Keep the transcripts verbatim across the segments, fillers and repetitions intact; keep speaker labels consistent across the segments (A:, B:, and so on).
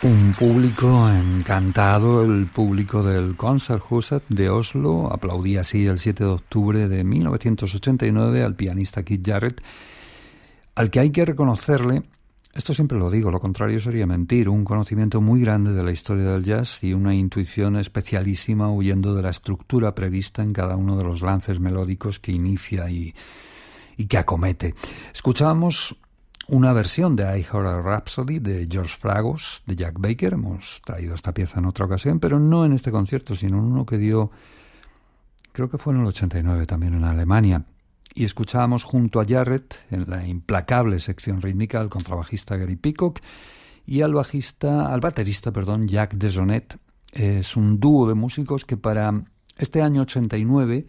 A: Un público encantado, el público del Konserthuset de Oslo, aplaudía así el siete de octubre de mil novecientos ochenta y nueve al pianista Keith Jarrett, al que hay que reconocerle, esto siempre lo digo, lo contrario sería mentir, un conocimiento muy grande de la historia del jazz y una intuición especialísima huyendo de la estructura prevista en cada uno de los lances melódicos que inicia y, y que acomete. Escuchábamos una versión de I Heard a Rhapsody de George Fragos, de Jack Baker. Hemos traído esta pieza en otra ocasión, pero no en este concierto, sino en uno que dio, creo que fue en el ochenta y nueve también en Alemania. Y escuchábamos junto a Jarrett, en la implacable sección rítmica, al contrabajista Gary Peacock y al bajista, al baterista, perdón, Jack DeJohnette. Es un dúo de músicos que para este año ochenta y nueve...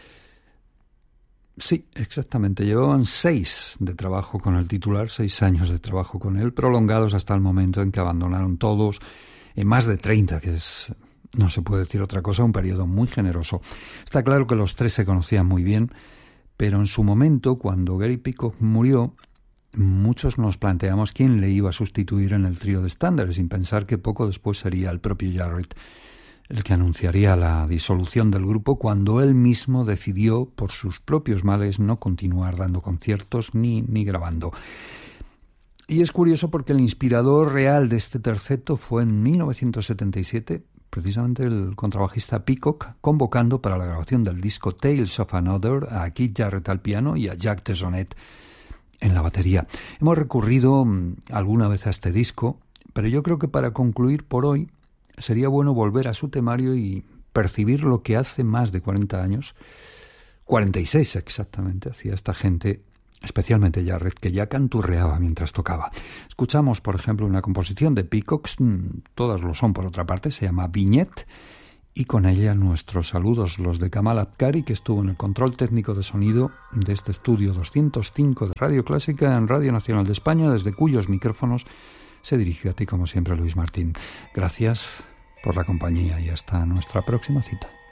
A: Sí, exactamente. Llevaban seis de trabajo con el titular, seis años de trabajo con él, prolongados hasta el momento en que abandonaron todos, en más de treinta, que es, no se puede decir otra cosa, un periodo muy generoso. Está claro que los tres se conocían muy bien, pero en su momento, cuando Gary Peacock murió, muchos nos planteamos quién le iba a sustituir en el trío de estándares, sin pensar que poco después sería el propio Jarrett el que anunciaría la disolución del grupo cuando él mismo decidió, por sus propios males, no continuar dando conciertos ni, ni grabando. Y es curioso porque el inspirador real de este terceto fue en mil novecientos setenta y siete, precisamente el contrabajista Peacock, convocando para la grabación del disco Tales of Another a Keith Jarrett al piano y a Jack DeJohnette en la batería. Hemos recurrido alguna vez a este disco, pero yo creo que para concluir por hoy sería bueno volver a su temario y percibir lo que hace más de cuarenta años, cuarenta y seis exactamente, hacía esta gente, especialmente Jarrett, que ya canturreaba mientras tocaba. Escuchamos, por ejemplo, una composición de Peacock, todas lo son por otra parte, se llama Vignette, y con ella nuestros saludos, los de Kamal Abkari, que estuvo en el control técnico de sonido de este estudio doscientos cinco de Radio Clásica en Radio Nacional de España, desde cuyos micrófonos se dirigió a ti, como siempre, Luis Martín. Gracias por la compañía y hasta nuestra próxima cita.